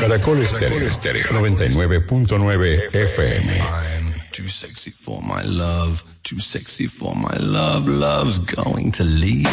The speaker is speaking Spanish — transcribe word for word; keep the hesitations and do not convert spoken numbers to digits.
Caracol Estéreo, noventa y nueve punto nueve F M. I'm too sexy for my love, too sexy for my love, love's going to leave.